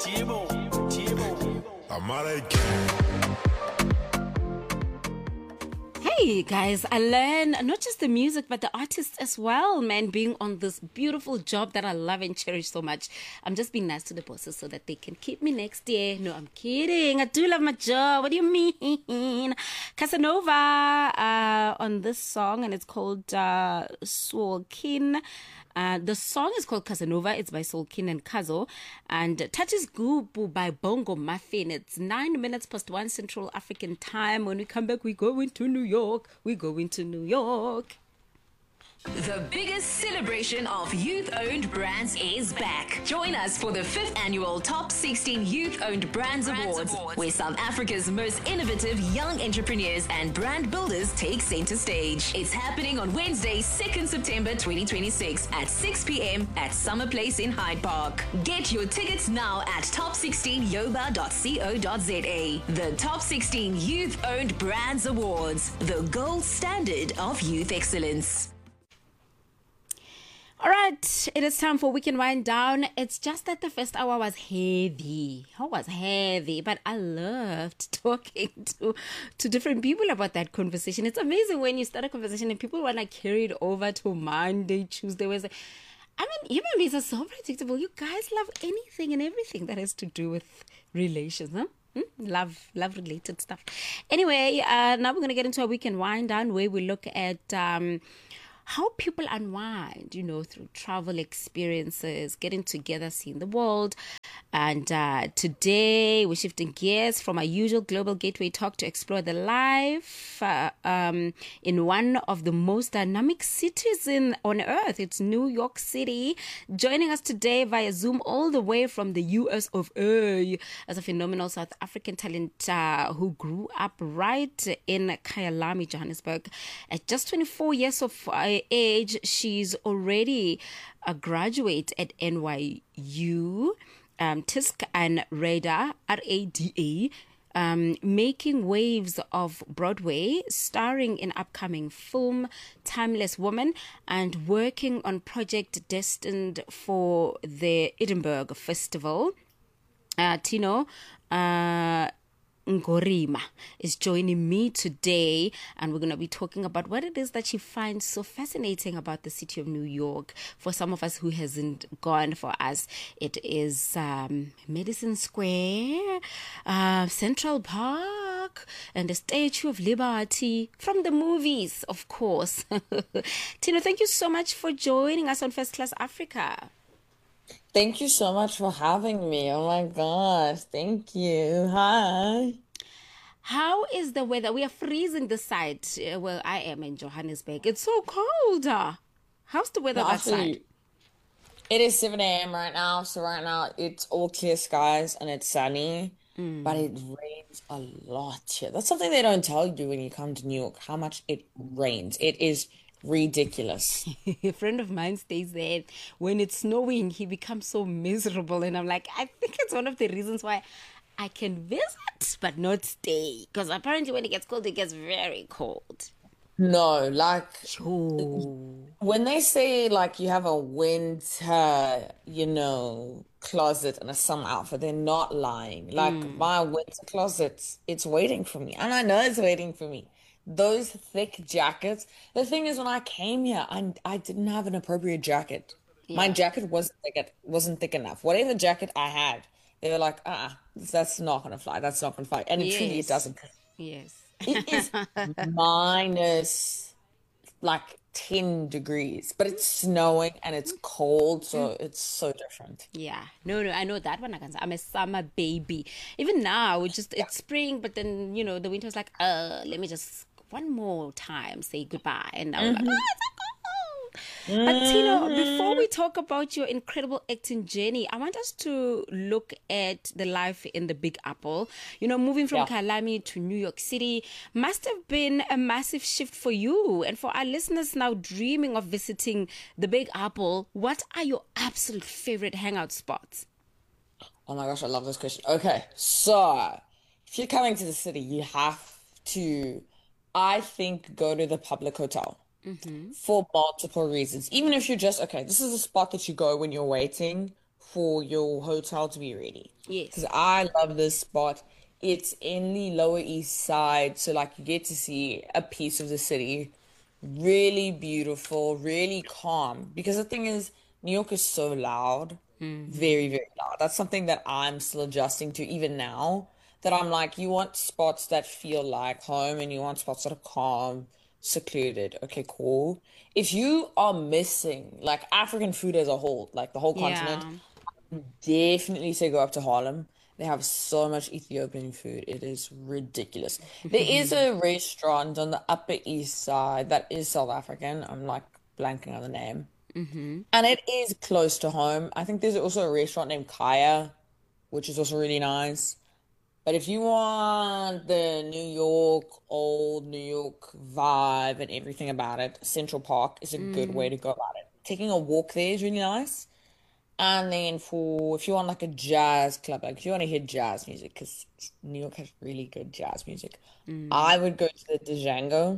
Hey guys, I learn not just the music but the artists as well, man, being on this beautiful job that I love and cherish so much. I'm just being nice to the bosses so that they can keep me next year. No, I'm kidding. I do love my job. What do you mean? Casanova on this song, and it's called Soul Kin. The song is called Casanova. It's by Soul Kin and Kazo. And Touches Gubu by Bongo Muffin. It's 9 minutes past 1 Central African time. When we come back, we go into New York. We go into New York. The biggest celebration of youth-owned brands is back. Join us for the 5th annual Top 16 Youth-Owned Brands Awards, where South Africa's most innovative young entrepreneurs and brand builders take center stage. It's happening on Wednesday, 2nd September 2026 at 6 p.m. at Summer Place in Hyde Park. Get your tickets now at top16yoba.co.za. The Top 16 Youth-Owned Brands Awards, the gold standard of youth excellence. All right, it is time for Weekend Wind Down. It's just that the first hour was heavy. It was heavy, but I loved talking to different people about that conversation. It's amazing when you start a conversation and people want to carry it over to Monday, Tuesday, Wednesday. I mean, human beings are so predictable. You guys love anything and everything that has to do with relations, huh? Love related stuff. Anyway, now we're going to get into a Weekend Wind Down where we look at how people unwind, through travel experiences, getting together, seeing the world. And today we're shifting gears from our usual Global Gateway talk to explore the life in one of the most dynamic cities on earth. It's New York City. Joining us today via Zoom all the way from the US of A as a phenomenal South African talent who grew up right in Kyalami, Johannesburg. At just 24 years of age, she's already a graduate at NYU, TISC and RADA, RADA, making waves of Broadway, starring in upcoming film Timeless Woman, and working on project destined for the Edinburgh Festival. Tino Ngorima is joining me today, and we're going to be talking about what it is that she finds so fascinating about the city of New York. For some of us who hasn't gone, for us it is Madison Square, Central Park, and the Statue of Liberty from the movies, of course. Tino, thank you so much for joining us on First Class Africa. Thank you so much for having me. Oh my gosh. Thank you. Hi. How is the weather? We are freezing this side where I am in Johannesburg. It's so cold. How's the weather outside? It is 7 a.m. right now. So right now it's all clear skies and it's sunny, but it rains a lot here. That's something they don't tell you when you come to New York, how much it rains. It is ridiculous. A friend of mine stays there. When it's snowing, he becomes so miserable. And I'm like, I think it's one of the reasons why I can visit but not stay. Because apparently when it gets cold, it gets very cold. No, like Ooh. when they say like you have a winter, closet and a summer outfit, they're not lying. Like my winter closet, it's waiting for me. And I know it's waiting for me. Those thick jackets. The thing is, when I came here, I didn't have an appropriate jacket. Yeah. My jacket wasn't thick enough. Whatever jacket I had, they were like, that's not gonna fly. That's not gonna fly. And it truly it doesn't. Yes. It is minus like 10 degrees, but it's snowing and it's cold, so it's so different. Yeah. No, I know that one. I'm a summer baby. Even now, it's spring, but then, the winter's like, let me just one more time say goodbye. And I'm like, it's so cold. But Tino, before we talk about your incredible acting journey, I want us to look at the life in the Big Apple. Moving from Kyalami to New York City must have been a massive shift for you. And for our listeners now dreaming of visiting the Big Apple, what are your absolute favorite hangout spots? Oh my gosh, I love this question. Okay, so if you're coming to the city, you have to, I think, go to the public hotel. For multiple reasons. Even if you're just, this is a spot that you go when you're waiting for your hotel to be ready. Because Yes. I love this spot. It's in the Lower East Side, so like you get to see a piece of the city. Really beautiful, really calm. Because the thing is, New York is so loud, very, very loud. That's something that I'm still adjusting to even now. That I'm like, you want spots that feel like home and you want spots that are calm, secluded. Okay, cool. If you are missing like African food as a whole, like the whole continent, Yeah. definitely say go up to Harlem. They have so much Ethiopian food. It is ridiculous. There is a restaurant on the Upper East Side that is South African. I'm like blanking on the name. And it is close to home. I think there's also a restaurant named Kaya, which is also really nice. But if you want the New York, old New York vibe and everything about it, Central Park is a good way to go about it. Taking a walk there is really nice. And then for if you want like a jazz club, like if you want to hear jazz music, because New York has really good jazz music, I would go to the Django.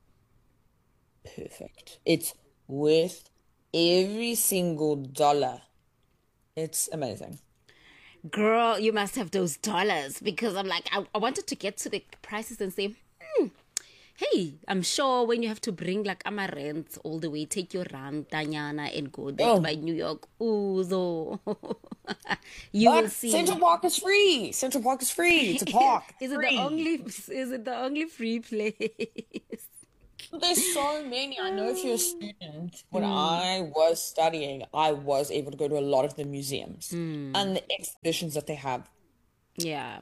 Perfect. It's worth every single dollar. It's amazing. Girl, you must have those dollars because I'm like, I wanted to get to the prices and say, hey, I'm sure when you have to bring like Amarant all the way, take your rand, Tanyana, and go there Oh, by New York. Ooh, so you will but Central see. Park is free. Central Park is free. It's a park. Is it the Free. only? Is it the only free place? There's so many. I know if you're a student, when I was studying, I was able to go to a lot of the museums and the exhibitions that they have. Yeah,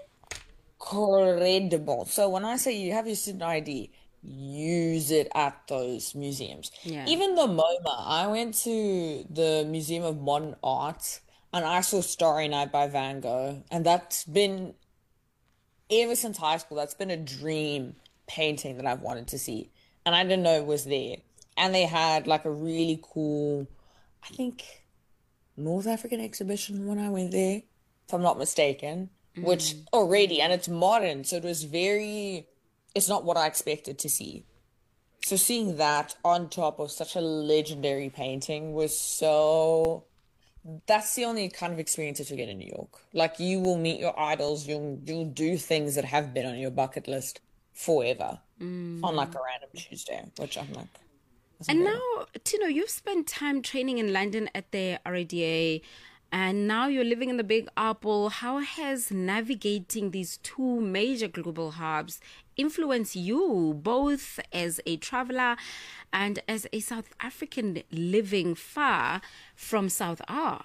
Incredible. So when I say you have your student ID, use it at those museums. yeah. Even the MoMA, I went to the Museum of Modern Art and I saw Starry Night by Van Gogh, and that's been ever since high school, that's been a dream painting that I've wanted to see. And I didn't know it was there. And they had like a really cool, I think, North African exhibition when I went there, if I'm not mistaken, which already, and it's modern. So it was very, it's not what I expected to see. So seeing that on top of such a legendary painting was so, that's the only kind of experience that you get in New York. Like you will meet your idols, you'll do things that have been on your bucket list forever on like a random Tuesday, which I'm like, that's And incredible. now, Tino, you've spent time training in London at the RADA, and now you're living in the Big Apple. How has navigating these two major global hubs influenced you, both as a traveler and as a South African living far from South R?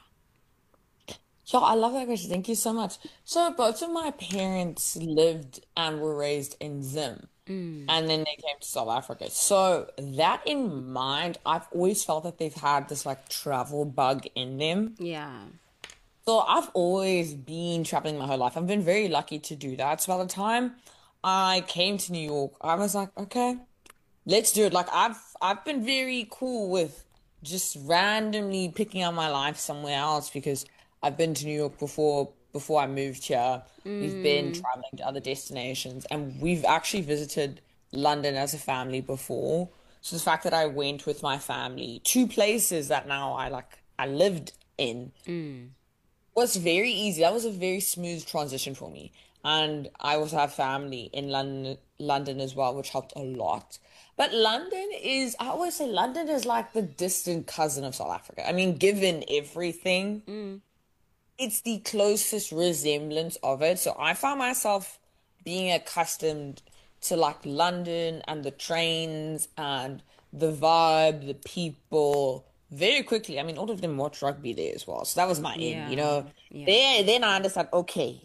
So I love that question. Thank you so much. So both of my parents lived and were raised in Zim, and then they came to South Africa. So that in mind, I've always felt that they've had this like travel bug in them. Yeah. So I've always been traveling my whole life. I've been very lucky to do that. So by the time I came to New York, I was like, okay, let's do it. Like I've been very cool with just randomly picking up my life somewhere else because I've been to New York before I moved here. We've been traveling to other destinations and we've actually visited London as a family before. So the fact that I went with my family to places that now I lived in was very easy. That was a very smooth transition for me. And I also have family in London as well, which helped a lot. But London is, I always say London is like the distant cousin of South Africa. I mean, given everything, it's the closest resemblance of it. So I found myself being accustomed to like London and the trains and the vibe, the people very quickly. I mean, all of them watch rugby there as well. So that was my in, you Yeah. know. Yeah. There, then I understand, okay,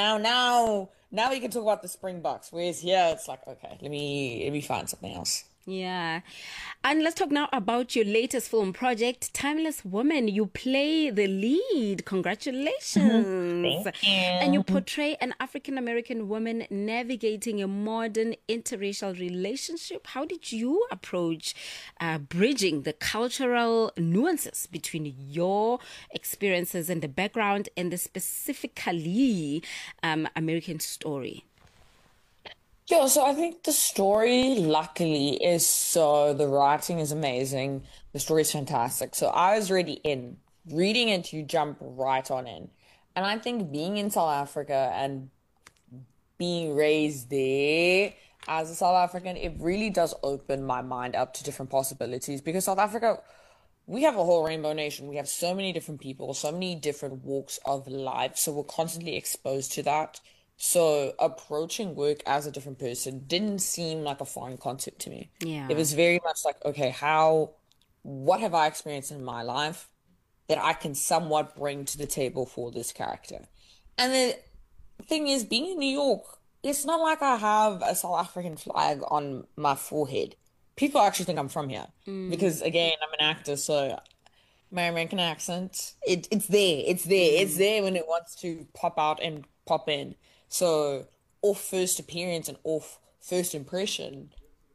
now we can talk about the Springboks. Whereas here it's like, okay, let me find something else. Yeah. And let's talk now about your latest film project, Timeless Woman. You play the lead. Congratulations. Thank And you you. portray an African American woman navigating a modern interracial relationship. How did you approach bridging the cultural nuances between your experiences and the background and the specifically American story? Yeah, so I think the story, luckily, is so the writing is amazing. The story is fantastic. So I was already in. reading it, you jump right on in. And I think being in South Africa and being raised there as a South African, it really does open my mind up to different possibilities because South Africa, we have a whole rainbow nation. We have so many different people, so many different walks of life. So we're constantly exposed to that. So approaching work as a different person didn't seem like a foreign concept to me. Yeah. It was very much like, okay, what have I experienced in my life that I can somewhat bring to the table for this character? And the thing is, being in New York, it's not like I have a South African flag on my forehead. People actually think I'm from here because, again, I'm an actor, so my American accent, it's there. It's there. It's there when it wants to pop out and pop in. So off first appearance and off first impression,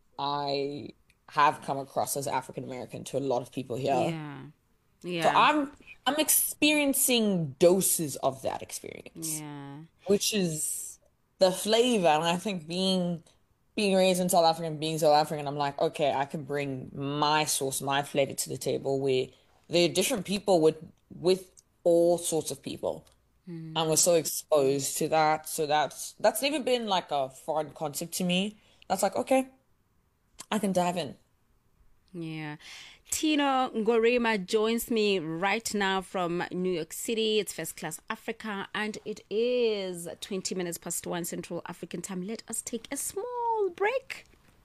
I have come across as African American to a lot of people here. Yeah. Yeah. So I'm experiencing doses of that experience. Yeah. Which is the flavor. And I think being raised in South Africa and being South African, I'm like, okay, I can bring my sauce, my flavor to the table where there are different people with all sorts of people. And we're so exposed to that. So that's never been like a foreign concept to me. That's like, okay, I can dive in. Yeah. Tino Ngorima joins me right now from New York City. It's First Class Africa, and it is 20 minutes past 1 Central African time. Let us take a small break.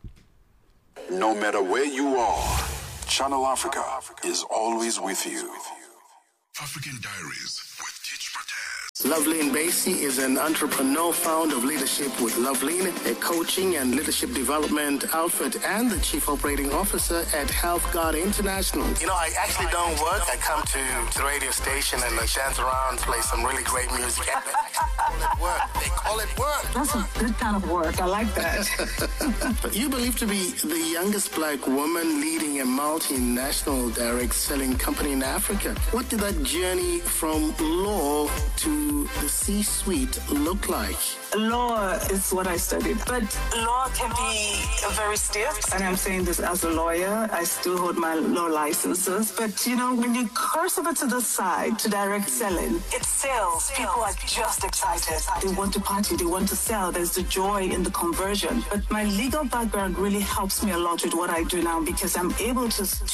No matter where you are, Channel Africa is always with you. African Diaries with Teach Mataz. Loveline Basie is an entrepreneur, founder of Leadership with Loveline, a coaching and leadership development outfit, and the chief operating officer at Health Guard International. You know, I actually don't work. I come to the radio station and I dance around, play some really great music. They call it work. That's a good kind of work. I like that. But you believe to be the youngest black woman leading a multinational direct selling company in Africa. What did that journey from law to the C-suite look like? Law is what I studied, but law can be very stiff. And I'm saying this as a lawyer. I still hold my law licenses. But, you know, when you curse over to the side to direct selling, it's sales. People are just excited. They want to party. They want to sell. There's the joy in the conversion. But my legal background really helps me a lot with what I do now because I'm able to